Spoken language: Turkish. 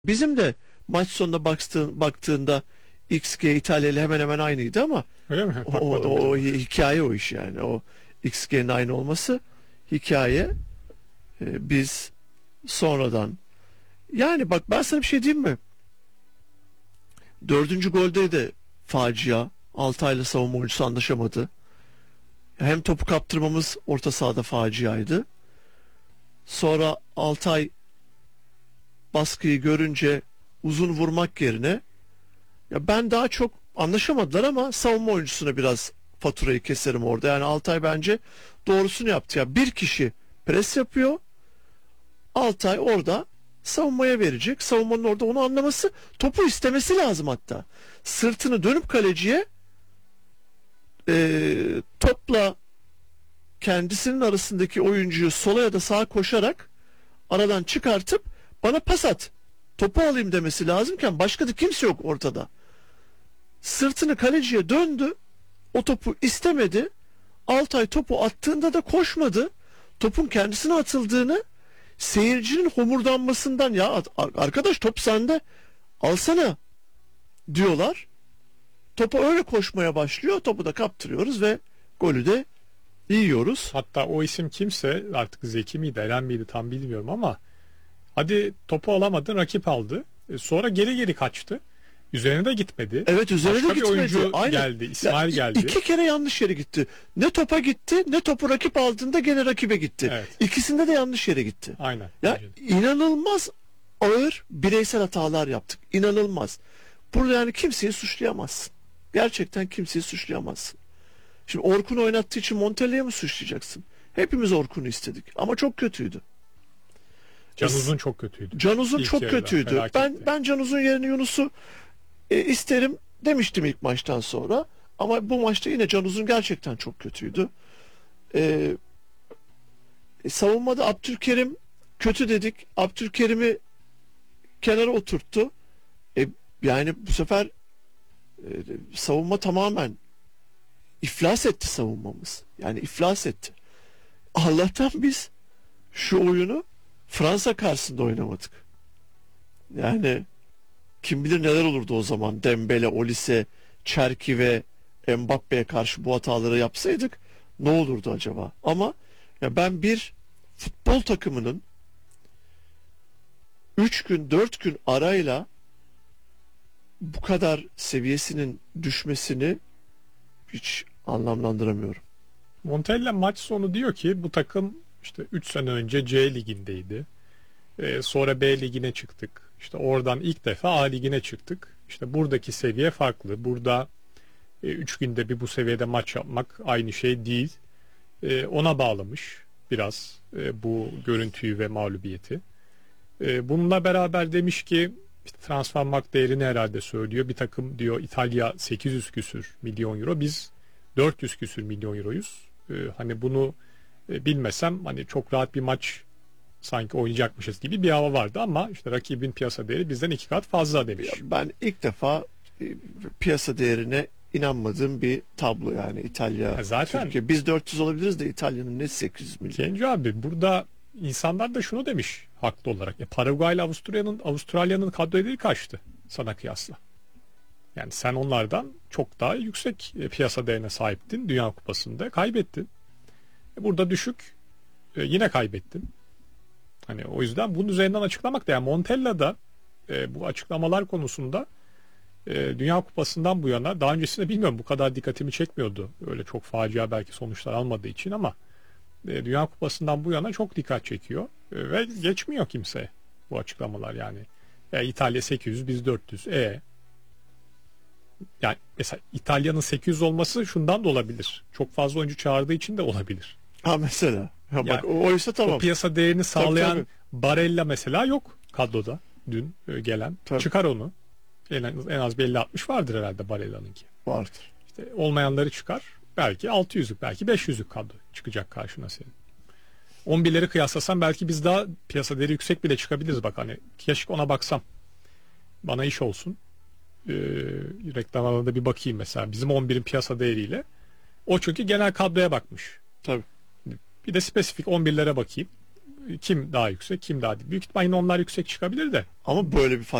Bizim de maç sonuna baktığında XG İtalya ile hemen hemen aynıydı ama Öyle mi? o hikaye o iş yani. O XG'nin aynı olması hikaye. Biz sonradan yani bak ben sana bir şey diyeyim mi? Dördüncü golde de facia. Altay'la savunma oyuncusu anlaşamadı. Hem topu kaptırmamız orta sahada faciaydı. Sonra Altay baskıyı görünce uzun vurmak yerine ya ben daha çok anlaşamadılar ama savunma oyuncusuna biraz faturayı keserim orada. Yani Altay bence doğrusunu yaptı. Ya bir kişi pres yapıyor. Altay orada savunmaya verecek. Savunmanın orada onu anlaması, topu istemesi lazım hatta. Sırtını dönüp kaleciye topla kendisinin arasındaki oyuncuyu sola ya da sağa koşarak aradan çıkartıp bana pas at, topu alayım demesi lazımken başka da kimse yok ortada. Sırtını kaleciye döndü. O topu istemedi. Altay topu attığında da koşmadı. Topun kendisine atıldığını, seyircinin homurdanmasından ya arkadaş top sende alsana diyorlar. Topa öyle koşmaya başlıyor. Topu da kaptırıyoruz ve golü de yiyoruz. Hatta o isim kimse, artık Zeki miydi Eren miydi tam bilmiyorum ama hadi topu alamadın, rakip aldı. Sonra geri kaçtı. Üzerine de gitmedi. Evet, üzerine de Başka bir gitmedi. oyuncu Aynen. geldi. İsmail Ya, geldi. İki kere yanlış yere gitti. Ne topa gitti, ne topu rakip aldığında gene rakibe gitti. Evet. İkisinde de yanlış yere gitti. Aynen. Ya inanılmaz ağır bireysel hatalar yaptık. İnanılmaz. Burada yani kimseyi suçlayamazsın. Gerçekten kimseyi suçlayamazsın. Şimdi Orkun oynattığı için Montella'yı mı suçlayacaksın? Hepimiz Orkun'u istedik ama çok kötüydü. Can Uzun çok kötüydü. Can Uzun İlk çok yarıda kötüydü. felaketti. Ben Can Uzun yerine Yunus'u isterim demiştim ilk maçtan sonra. Ama bu maçta yine Can Uzun gerçekten çok kötüydü. Savunmada Abdülkerim kötü dedik. Abdülkerim'i kenara oturttu. Yani bu sefer savunma tamamen iflas etti savunmamız. Yani iflas etti. Allah'tan biz şu oyunu Fransa karşısında oynamadık. Yani kim bilir neler olurdu o zaman. Dembele, Olise, Çerki ve Mbappe'ye karşı bu hataları yapsaydık ne olurdu acaba? Ama ya ben bir futbol takımının 3 gün 4 gün arayla bu kadar seviyesinin düşmesini hiç anlamlandıramıyorum. Montella maç sonu diyor ki bu takım işte 3 sene önce C ligindeydi. Sonra B ligine çıktık. İşte oradan ilk defa A ligine çıktık. İşte buradaki seviye farklı. Burada 3 günde bir bu seviyede maç yapmak aynı şey değil. Ona bağlamış biraz bu görüntüyü ve mağlubiyeti. Bununla beraber demiş ki işte Transfermarkt değerini herhalde söylüyor. Bir takım diyor İtalya 800 küsür milyon euro. Biz 400 küsür milyon euroyuz. Hani bunu bilmesem hani çok rahat bir maç sanki oynayacakmışız gibi bir hava vardı ama işte rakibin piyasa değeri bizden 2 kat fazla demiş. Ben ilk defa piyasa değerine inanmadığım bir tablo yani İtalya. Zaten Türkiye. Biz 400 olabiliriz de İtalya'nın ne 800 milyon. Genco abi burada insanlar da şunu demiş haklı olarak. Paraguay ile Avustralya'nın kadro değeri kaçtı sana kıyasla. Yani sen onlardan çok daha yüksek piyasa değerine sahiptin. Dünya Kupası'nda kaybettin. Burada düşük yine kaybettin. Hani o yüzden bunun üzerinden açıklamak da yani Montella'da bu açıklamalar konusunda Dünya Kupası'ndan bu yana daha öncesinde bilmiyorum bu kadar dikkatimi çekmiyordu. Öyle çok facia belki sonuçlar almadığı için ama Dünya Kupası'ndan bu yana çok dikkat çekiyor ve geçmiyor kimse bu açıklamalar yani. İtalya 800 biz 400. Yani mesela İtalya'nın 800 olması şundan da olabilir. Çok fazla oyuncu çağırdığı için de olabilir. Ha mesela. Ha, bak Yani, oysa tamam. O piyasa değerini sağlayan tabii. Barella mesela yok kadroda dün gelen. Tabii. Çıkar onu. En az bir 50-60 vardır herhalde Barella'nınki. Vardır. İşte olmayanları çıkar. Belki 600'lük belki 500'lük kadro çıkacak karşına senin. 11'leri kıyaslasan belki biz daha piyasa değeri yüksek bile çıkabiliriz bak hani keşke ona baksam. Bana iş olsun. Reklam alanında bir bakayım mesela bizim 11'in piyasa değeriyle. O çünkü genel kadroya bakmış. Tabii. Bir de spesifik 11'lere bakayım. kim daha yüksek, kim daha değil. Büyük ihtimalle onlar yüksek çıkabilir de. Ama böyle bir